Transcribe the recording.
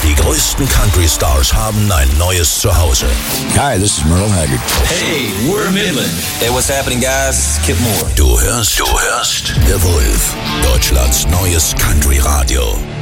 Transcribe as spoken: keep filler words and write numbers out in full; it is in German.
Die größten Country-Stars haben ein neues Zuhause. Hi, this is Merle Haggard. Hey, we're Midland. Hey, what's happening, guys? It's Kip Moore. Du hörst, du hörst The Wolf, Deutschlands neues Country-Radio.